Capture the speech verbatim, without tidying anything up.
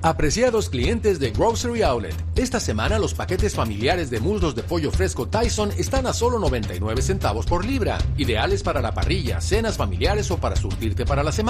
Apreciados clientes de Grocery Outlet, esta semana los paquetes familiares de muslos de pollo fresco Tyson están a solo noventa y nueve centavos por libra, ideales para la parrilla, cenas familiares o para surtirte para la semana.